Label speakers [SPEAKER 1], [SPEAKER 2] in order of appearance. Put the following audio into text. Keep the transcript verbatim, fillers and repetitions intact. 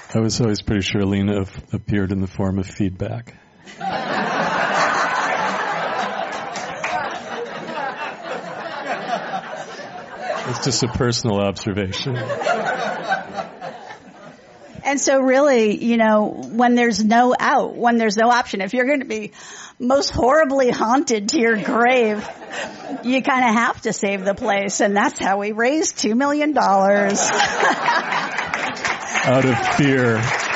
[SPEAKER 1] I was always pretty sure Lena appeared in the form of feedback. It's just a personal observation.
[SPEAKER 2] And so really, you know, when there's no out, when there's no option, if you're going to be most horribly haunted to your grave, you kind of have to save the place. And that's how we raised two million dollars.
[SPEAKER 1] Out of fear.